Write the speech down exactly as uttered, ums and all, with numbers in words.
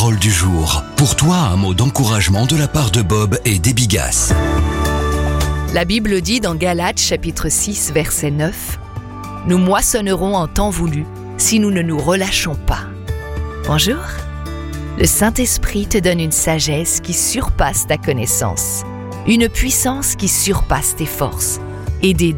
parole du jour. Pour toi, un mot d'encouragement de la part de Bob et d'Ebigas. La Bible dit dans Galates chapitre six verset neuf « Nous moissonnerons en temps voulu si nous ne nous relâchons pas. » Bonjour, le Saint-Esprit te donne une sagesse qui surpasse ta connaissance, une puissance qui surpasse tes forces et des